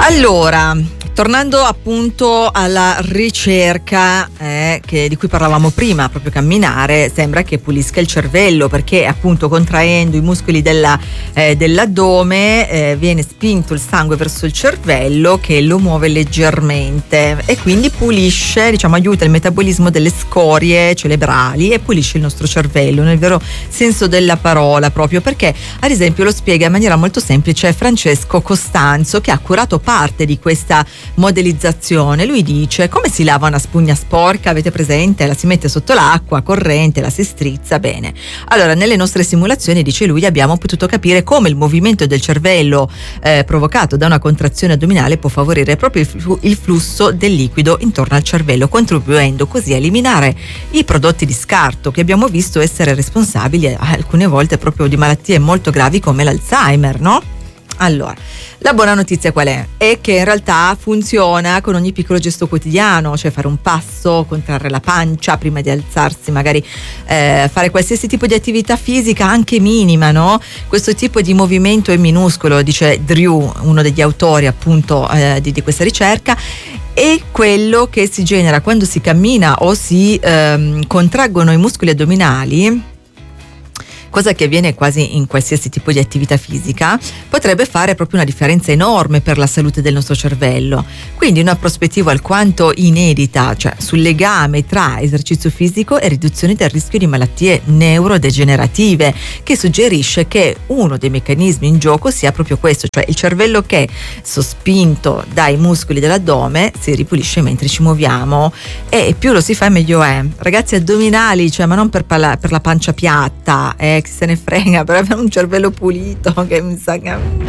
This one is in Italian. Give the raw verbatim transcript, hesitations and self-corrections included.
Allora, tornando appunto alla ricerca eh, che, di cui parlavamo prima, proprio camminare sembra che pulisca il cervello, perché appunto contraendo i muscoli della, eh, dell'addome eh, viene spinto il sangue verso il cervello che lo muove leggermente e quindi pulisce, diciamo aiuta il metabolismo delle scorie cerebrali e pulisce il nostro cervello nel vero senso della parola, proprio perché ad esempio lo spiega in maniera molto semplice Francesco Costanzo, che ha curato parte di questa modellizzazione. Lui dice: come si lava una spugna sporca? Avete presente? La si mette sotto l'acqua corrente, la si strizza bene. Allora, nelle nostre simulazioni, dice lui, abbiamo potuto capire come il movimento del cervello eh, provocato da una contrazione addominale può favorire proprio il flusso del liquido intorno al cervello, contribuendo così a eliminare i prodotti di scarto che abbiamo visto essere responsabili alcune volte proprio di malattie molto gravi come l'Alzheimer, no? Allora, la buona notizia qual è? È che in realtà funziona con ogni piccolo gesto quotidiano, cioè fare un passo, contrarre la pancia prima di alzarsi, magari eh, fare qualsiasi tipo di attività fisica, anche minima, no? Questo tipo di movimento è minuscolo, dice Drew, uno degli autori appunto eh, di, di questa ricerca, e quello che si genera quando si cammina o si ehm, contraggono i muscoli addominali, cosa che avviene quasi in qualsiasi tipo di attività fisica, potrebbe fare proprio una differenza enorme per la salute del nostro cervello. Quindi una prospettiva alquanto inedita, cioè sul legame tra esercizio fisico e riduzione del rischio di malattie neurodegenerative, che suggerisce che uno dei meccanismi in gioco sia proprio questo, cioè il cervello che, sospinto dai muscoli dell'addome, si ripulisce mentre ci muoviamo, e più lo si fa meglio è. Ragazzi, addominali, cioè ma non per, pala- per la pancia piatta, eh, chi se ne frega, per avere un cervello pulito, che mi sa che